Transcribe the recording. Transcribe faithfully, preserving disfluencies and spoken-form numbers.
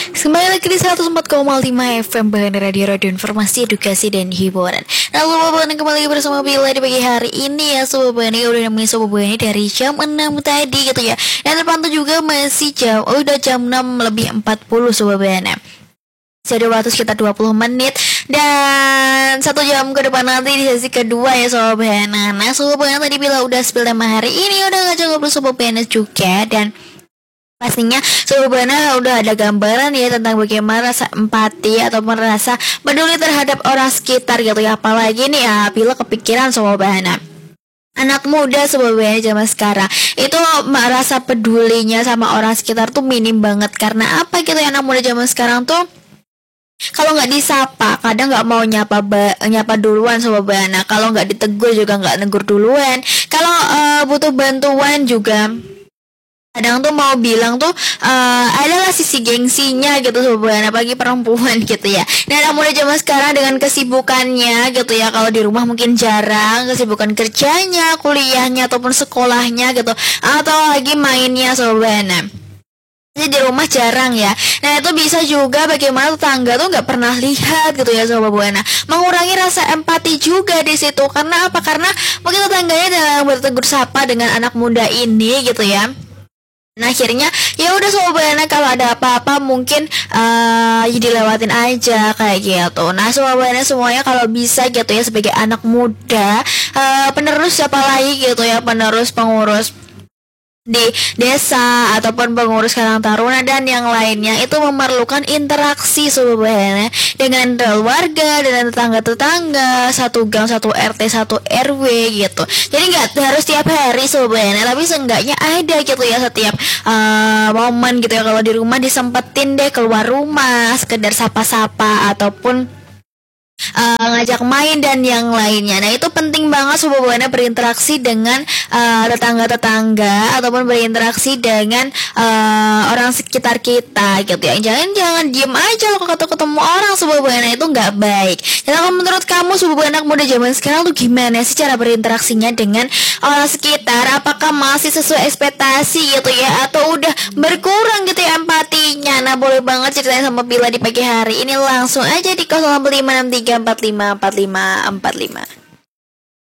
Kembali lagi di seratus empat koma lima F M Bahana Radio Radio Informasi, Edukasi, dan Hiburan. Nah, Sobat Bahana kembali lagi bersama Bila di pagi hari ini ya Sobat Bahana. Udah nemenin Sobat Bahana dari jam enam tadi gitu ya. Dan terpantau juga masih jam, oh, udah jam enam lebih empat puluh Sobat Bahana. Jadi waktu sekitar dua puluh menit. Dan satu jam ke depan nanti di sesi kedua ya Sobat Bahana. Nah Sobat Bahana tadi Bila udah spill tema hari ini, udah ngajak ngobrol Sobat Bahana juga. Dan pastinya Sobat Bahana udah ada gambaran ya tentang bagaimana rasa empati atau merasa peduli terhadap orang sekitar gitu ya. Apalagi nih ya bila kepikiran Sobat Bahana, anak muda Sobat Bahana zaman sekarang itu merasa pedulinya sama orang sekitar tuh minim banget. Karena apa gitu ya, anak muda zaman sekarang tuh kalau nggak disapa, kadang nggak mau nyapa ba- nyapa duluan Sobat Bahana. Kalau nggak ditegur juga nggak negur duluan. Kalau uh, butuh bantuan juga kadang tuh mau bilang tuh uh, adalah sisi gengsinya gitu Sobat Bahana, apalagi perempuan gitu ya. Dan anak muda zaman sekarang dengan kesibukannya gitu ya, kalau di rumah mungkin jarang, kesibukan kerjanya, kuliahnya ataupun sekolahnya gitu, atau lagi mainnya Sobat Bahana, jadi di rumah jarang ya. Nah itu bisa juga bagaimana tetangga tuh nggak pernah lihat gitu ya Sobat Bahana, mengurangi rasa empati juga di situ. Karena apa? Karena mungkin tetangganya dalam bertegur sapa dengan anak muda ini gitu ya. Nah akhirnya ya udah Sobat Bahana, kalau ada apa-apa mungkin uh, dilewatin aja kayak gitu. Nah Sobat Bahana semuanya kalau bisa gitu ya, sebagai anak muda, uh, penerus siapa lagi gitu ya, penerus pengurus di desa ataupun pengurus Karang Taruna dan yang lainnya, itu memerlukan interaksi Sobat Bahana dengan warga dan tetangga-tetangga, satu gang, satu R T, satu R W gitu. Jadi nggak harus tiap hari Sobat Bahana, tapi seenggaknya ada gitu ya setiap uh, momen gitu ya. Kalau di rumah disempetin deh keluar rumah, sekedar sapa-sapa ataupun Uh, ngajak main dan yang lainnya. Nah itu penting banget Sobat Bahana berinteraksi dengan uh, tetangga-tetangga ataupun berinteraksi dengan uh, orang sekitar kita gitu ya. Jangan-jangan diem aja lo kalau ketemu orang Sobat Bahana, itu nggak baik. Jadi kalau menurut kamu Sobat Bahana muda zaman sekarang tuh gimana sih cara berinteraksinya dengan orang sekitar? Apakah masih sesuai ekspektasi gitu ya, atau udah berkurang gitu ya empatinya? Nah boleh banget ceritain sama Bila di pagi hari ini, langsung aja di nol lima enam tiga empat lima empat lima empat lima.